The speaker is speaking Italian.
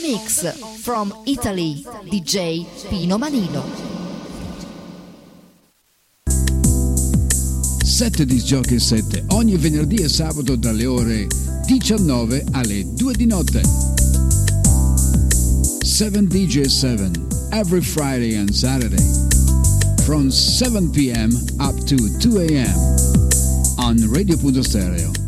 mix from Italy, DJ Pino Manilo. 7 disc jockey 7 ogni venerdì e sabato dalle ore 19 alle 2 di notte. 7 DJ 7 every Friday and Saturday from 7 p.m. up to 2 a.m. on Radio Punto Stereo.